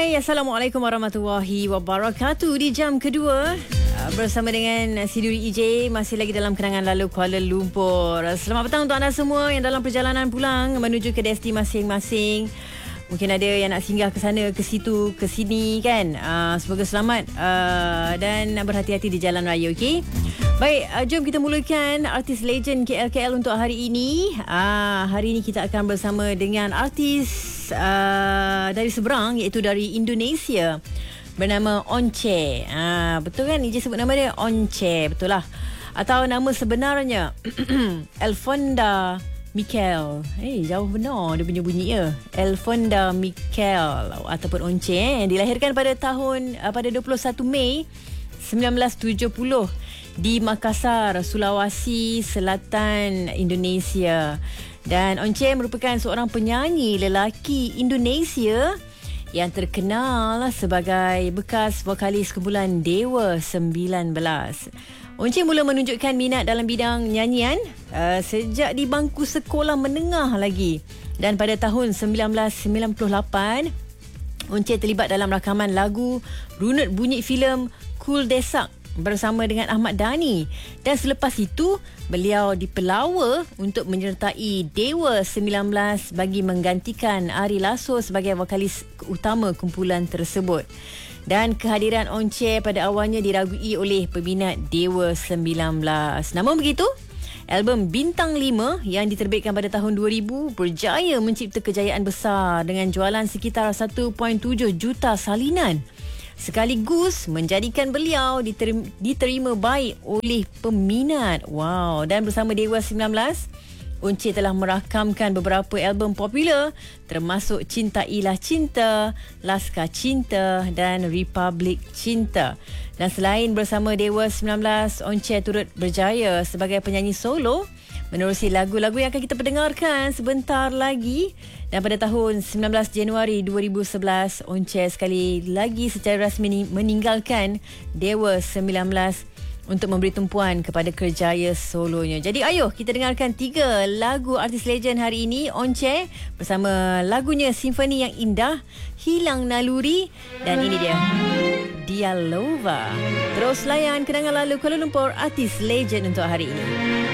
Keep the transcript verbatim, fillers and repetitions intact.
Hai, Assalamualaikum warahmatullahi wabarakatuh. Di jam kedua bersama dengan Siduri E J, masih lagi dalam kenangan lalu Kuala Lumpur. Selamat petang untuk anda semua yang dalam perjalanan pulang menuju ke destinasi masing-masing. Mungkin ada yang nak singgah ke sana, ke situ, ke sini kan. Uh, semoga selamat uh, dan berhati-hati di jalan raya, okey? Baik, uh, jom kita mulakan artis legend K L K L untuk hari ini. Uh, hari ini kita akan bersama dengan artis uh, dari seberang, iaitu dari Indonesia, bernama Once. Uh, betul kan E J sebut nama dia? Once, betul lah. Atau nama sebenarnya Elfonda Michael. Eh, jauh benar dia punya bunyi ya. Elfonda Michael ataupun Once eh. Dilahirkan pada tahun uh, pada dua puluh satu Mei sembilan belas tujuh puluh di Makassar, Sulawesi Selatan, Indonesia. Dan Once merupakan seorang penyanyi lelaki Indonesia yang terkenal sebagai bekas vokalis kumpulan Dewa sembilan belas. Once mula menunjukkan minat dalam bidang nyanyian uh, sejak di bangku sekolah menengah lagi. Dan pada tahun sembilan belas sembilan puluh lapan, Once terlibat dalam rakaman lagu runut bunyi filem Cool Desak bersama dengan Ahmad Dhani. Dan selepas itu, beliau dipelawa untuk menyertai Dewa sembilan belas bagi menggantikan Ari Lasso sebagai vokalis utama kumpulan tersebut. Dan kehadiran Once pada awalnya diragui oleh peminat Dewa sembilan belas. Namun begitu, album Bintang lima yang diterbitkan pada tahun dua ribu berjaya mencipta kejayaan besar dengan jualan sekitar satu perpuluhan tujuh juta salinan. Sekaligus menjadikan beliau diterima, diterima baik oleh peminat. Wow. Dan bersama Dewa sembilan belas, Once telah merakamkan beberapa album popular termasuk Cintailah Cinta, Laskar Cinta dan Republik Cinta. Dan selain bersama Dewa sembilan belas, Once turut berjaya sebagai penyanyi solo menerusi lagu-lagu yang akan kita perdengarkan sebentar lagi. Dan pada tahun sembilan belas Januari dua ribu sebelas, Once sekali lagi secara rasmi meninggalkan Dewa sembilan belas untuk memberi tumpuan kepada kerjaya solonya. Jadi ayo kita dengarkan tiga lagu artis legend hari ini, Once bersama lagunya Simfoni yang Indah, Hilang Naluri, dan ini dia Dialova. Terus layan kenangan lalu Kuala Lumpur artis legend untuk hari ini.